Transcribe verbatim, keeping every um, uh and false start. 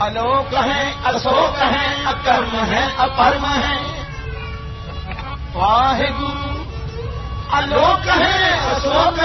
अलोक है, अशोक है, अकर्म है, अपरम है। वाहे गुरु। अलोक है, अशोक